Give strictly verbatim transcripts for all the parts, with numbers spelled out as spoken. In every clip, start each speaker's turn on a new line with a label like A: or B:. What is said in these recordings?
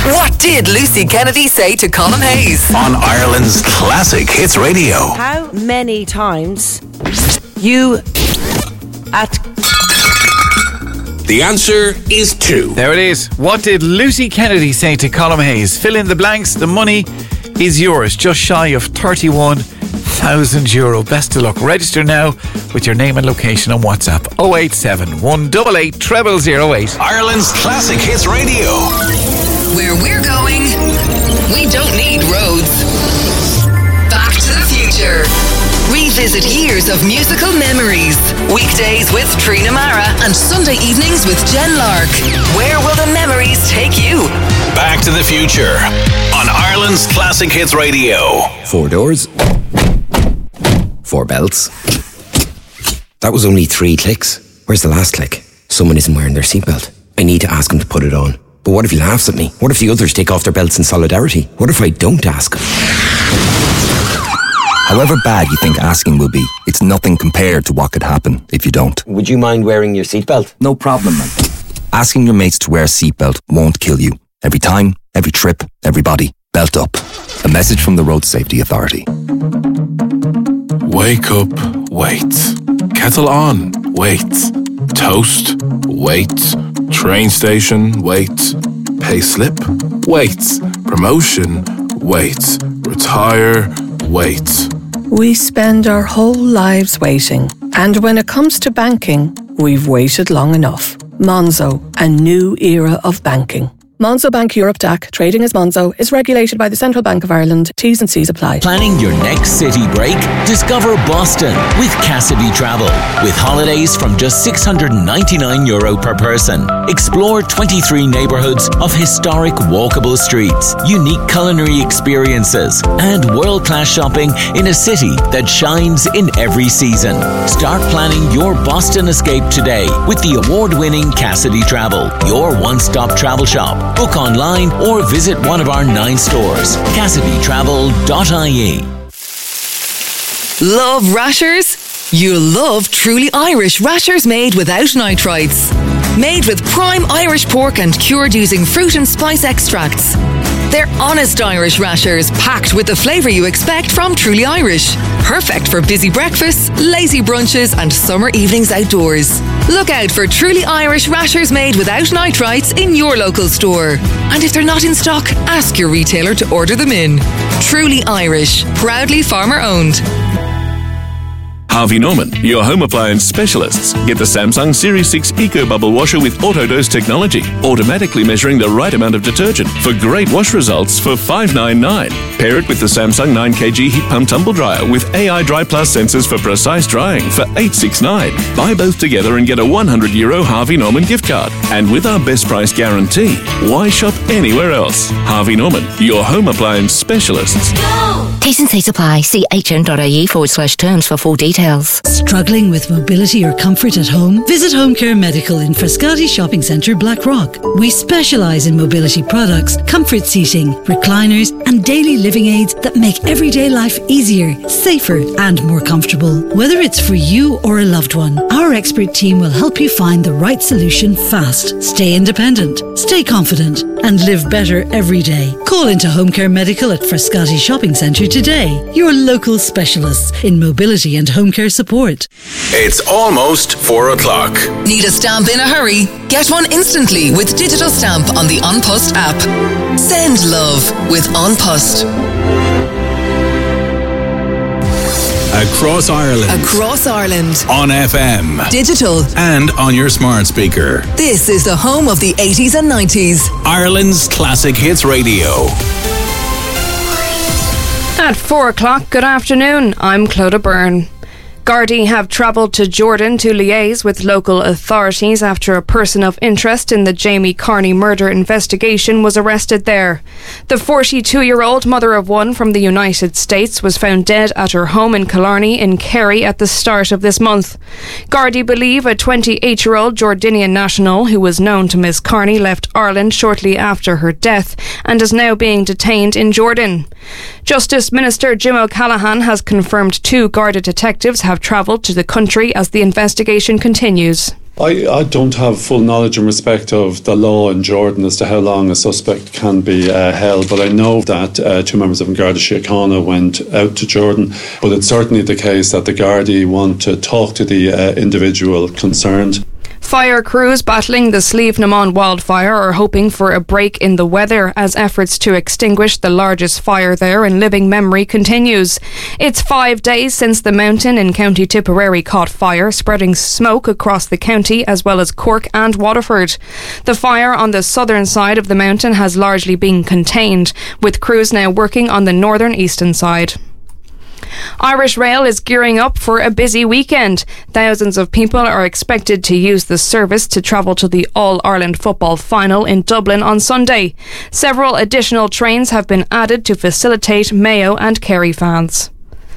A: What did Lucy Kennedy say to Colm Hayes?
B: On Ireland's Classic Hits Radio.
C: How many times you at...
B: The answer is two.
D: There it is. What did Lucy Kennedy say to Colm Hayes? Fill in the blanks. The money is yours. Just shy of thirty-one thousand euro. Best of luck. Register now with your name and location on WhatsApp. oh eight seven, one eight eight, zero zero zero eight.
B: Ireland's Classic Hits Radio.
A: Where we're going, we don't need roads. Back to the Future. Revisit years of musical memories. Weekdays with Trina Mara and Sunday evenings with Jen Lark. Where will the memories take you?
B: Back to the Future on Ireland's Classic Hits Radio.
E: Four doors. Four belts. That was only three clicks. Where's the last click? Someone isn't wearing their seatbelt. I need to ask him to put it on. But what if he laughs at me? What if the others take off their belts in solidarity? What if I don't ask him?
F: However bad you think asking will be, it's nothing compared to what could happen if you don't.
E: Would you mind wearing your seatbelt?
F: No problem, man. Asking your mates to wear a seatbelt won't kill you. Every time, every trip, everybody, belt up. A message from the Road Safety Authority.
G: Wake up, wait. Kettle on, wait. Toast, wait. Train station, wait. Pay slip, wait. Promotion, wait. Retire, wait.
H: We spend our whole lives waiting. And when it comes to banking, we've waited long enough. Monzo, a new era of banking. Monzo Bank Europe D A C, trading as Monzo, is regulated by the Central Bank of Ireland. T's and C's apply.
I: Planning your next city break? Discover Boston with Cassidy Travel. With holidays from just six hundred ninety-nine euro per person. Explore twenty-three neighbourhoods of historic walkable streets, unique culinary experiences, and world-class shopping in a city that shines in every season. Start planning your Boston escape today with the award-winning Cassidy Travel, your one-stop travel shop. Book online or visit one of our nine stores. Cassidy Travel dot I E.
A: Love rashers? You'll love Truly Irish rashers made without nitrites. Made with prime Irish pork and cured using fruit and spice extracts. They're honest Irish rashers packed with the flavour you expect from Truly Irish. Perfect for busy breakfasts, lazy brunches and summer evenings outdoors. Look out for Truly Irish rashers made without nitrites in your local store. And if they're not in stock, ask your retailer to order them in. Truly Irish, proudly farmer owned.
G: Harvey Norman, your home appliance specialists. Get the Samsung Series six Eco Bubble Washer with Autodose technology, automatically measuring the right amount of detergent for great wash results for five ninety-nine. Pair it with the Samsung nine kilogram Heat Pump Tumble Dryer with A I Dry Plus sensors for precise drying for eight sixty-nine. Buy both together and get a one hundred euro Harvey Norman gift card. And with our best price guarantee, why shop anywhere else? Harvey Norman, your home appliance specialists.
J: T's and C's apply. See hm.ie forward slash terms for full details.
K: Struggling with mobility or comfort at home? Visit Home Care Medical in Frascati Shopping Centre, Blackrock. We specialise in mobility products, comfort seating, recliners and daily living aids that make everyday life easier, safer and more comfortable. Whether it's for you or a loved one, our expert team will help you find the right solution fast. Stay independent, stay confident and live better every day. Call into Home Care Medical at Frascati Shopping Centre today. Your local specialists in mobility and home care support.
B: It's almost four o'clock.
A: Need a stamp in a hurry? Get one instantly with Digital Stamp on the An Post app. Send love with An Post.
B: Across Ireland.
A: Across Ireland.
B: On F M.
A: Digital.
B: And on your smart speaker.
A: This is the home of the eighties and nineties.
B: Ireland's Classic Hits Radio.
L: At four o'clock, good afternoon. I'm Clodagh Byrne. Gardaí have travelled to Jordan to liaise with local authorities after a person of interest in the Jamie Carney murder investigation was arrested there. The forty-two-year-old mother of one from the United States was found dead at her home in Killarney in Kerry at the start of this month. Gardaí believe a twenty-eight-year-old Jordanian national who was known to Miss Carney left Ireland shortly after her death and is now being detained in Jordan. Justice Minister Jim O'Callaghan has confirmed two Garda detectives have travelled to the country as the investigation continues.
M: I, I don't have full knowledge and respect of the law in Jordan as to how long a suspect can be uh, held, but I know that uh, two members of An Garda Síochána went out to Jordan, but it's certainly the case that the Gardaí want to talk to the uh, individual concerned.
L: Fire crews battling the Slievenamon wildfire are hoping for a break in the weather as efforts to extinguish the largest fire there in living memory continues. It's five days since the mountain in County Tipperary caught fire, spreading smoke across the county as well as Cork and Waterford. The fire on the southern side of the mountain has largely been contained, with crews now working on the northern eastern side. Irish Rail is gearing up for a busy weekend. Thousands of people are expected to use the service to travel to the All-Ireland football final in Dublin on Sunday. Several additional trains have been added to facilitate Mayo and Kerry fans.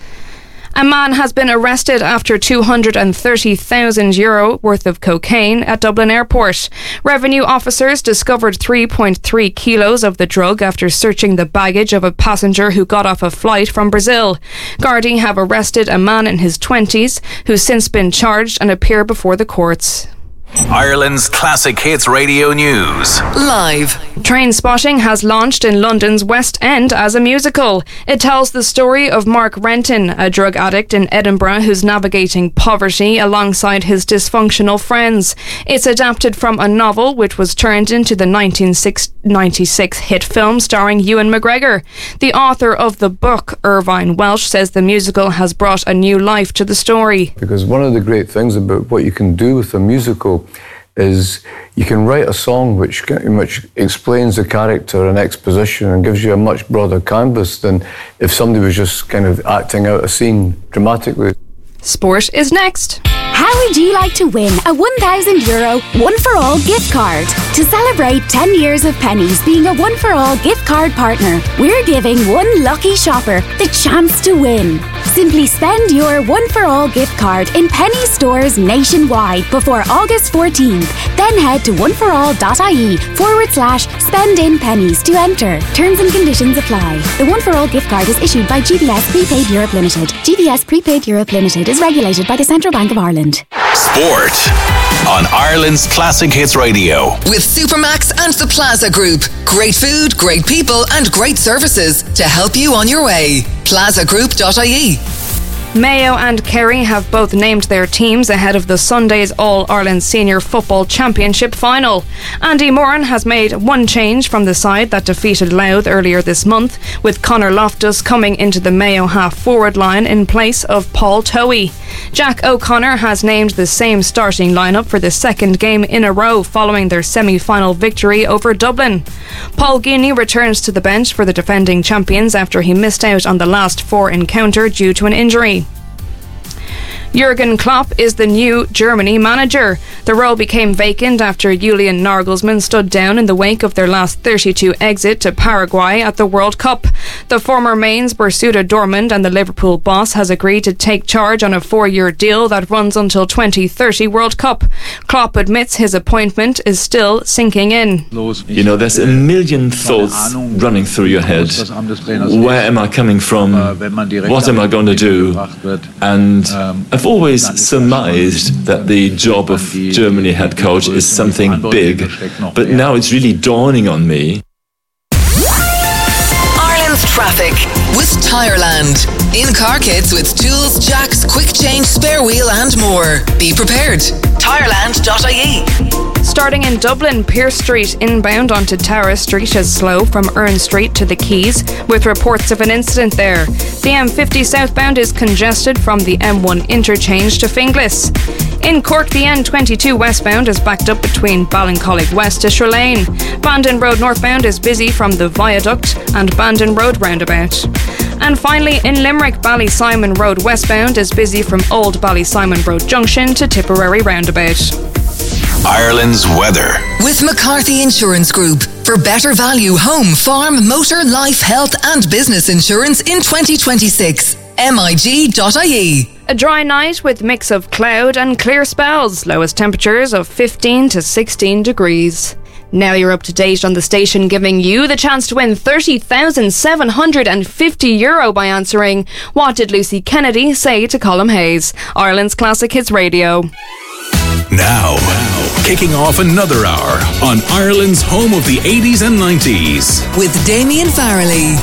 L: A man has been arrested after two hundred thirty thousand euro worth of cocaine at Dublin Airport. Revenue officers discovered three point three kilos of the drug after searching the baggage of a passenger who got off a flight from Brazil. Gardaí have arrested a man in his twenties who's since been charged and appear before the courts.
B: Ireland's Classic Hits Radio News.
A: Live.
L: Train Spotting has launched in London's West End as a musical. It tells the story of Mark Renton, a drug addict in Edinburgh who's navigating poverty alongside his dysfunctional friends. It's adapted from a novel which was turned into the nineteen ninety-six hit film starring Ewan McGregor. The author of the book, Irvine Welsh, says the musical has brought a new life to the story.
N: Because one of the great things about what you can do with a musical is you can write a song which which explains the character and exposition and gives you a much broader canvas than if somebody was just kind of acting out a scene dramatically.
L: Sport is next.
O: How would you like to win a one thousand euro One For All gift card? To celebrate ten years of Penneys being a One For All gift card partner, we're giving one lucky shopper the chance to win. Simply spend your One For All gift card in Penneys stores nationwide before August fourteenth. Then head to oneforall.ie forward slash spend in Penneys to enter. Terms and conditions apply. The One For All gift card is issued by G B S Prepaid Europe Limited. G B S Prepaid Europe Limited is regulated by the Central Bank of Ireland.
B: Sport on Ireland's Classic Hits Radio.
A: With Supermax and the Plaza Group. Great food, great people and great services to help you on your way. plaza group dot I E.
L: Mayo and Kerry have both named their teams ahead of the Sunday's All-Ireland Senior Football Championship final. Andy Moran has made one change from the side that defeated Louth earlier this month, with Conor Loftus coming into the Mayo half-forward line in place of Paul Toey. Jack O'Connor has named the same starting lineup for the second game in a row following their semi-final victory over Dublin. Paul Geaney returns to the bench for the defending champions after he missed out on the last four encounter due to an injury. Jurgen Klopp is the new Germany manager. The role became vacant after Julian Nagelsmann stood down in the wake of their last thirty-two exit to Paraguay at the World Cup. The former Mainz Borussia Dortmund and the Liverpool boss has agreed to take charge on a four-year deal that runs until twenty thirty World Cup. Klopp admits his appointment is still sinking in.
P: You know, there's a million thoughts running through your head. Where am I coming from? What am I going to do? And I've always surmised that the job of Germany head coach is something big, but now it's really dawning on me.
A: Ireland's traffic with Tireland. In-car kits with tools, jacks, quick change, spare wheel and more. Be prepared. Tireland dot I E.
L: Starting in Dublin, Pearse Street inbound onto Tara Street is slow from Earn Street to the Quays, with reports of an incident there. The M fifty southbound is congested from the M one interchange to Finglas. In Cork, the N twenty-two westbound is backed up between Ballincollig West to Sherlane. Bandon Road northbound is busy from the Viaduct and Bandon Road roundabout. And finally, in Limerick, Ballysimon Road westbound is busy from Old Ballysimon Road Junction to Tipperary roundabout.
B: Ireland's weather.
A: With McCarthy Insurance Group. For better value home, farm, motor, life, health and business insurance in twenty twenty-six. M I G dot I E.
L: A dry night with mix of cloud and clear spells. Lowest temperatures of fifteen to sixteen degrees. Now you're up to date on the station, giving you the chance to win thirty thousand seven hundred fifty euro by answering What Did Lucy Kennedy Say to Colm Hayes? Ireland's Classic Hits Radio.
B: Now, kicking off another hour on Ireland's home of the eighties and nineties.
A: With Damien Farrelly.